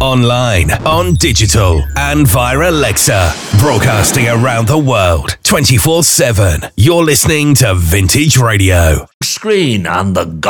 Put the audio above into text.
online, on digital, and via Alexa. Broadcasting around the world, 24/7. You're listening to Vintage Radio. Screen and the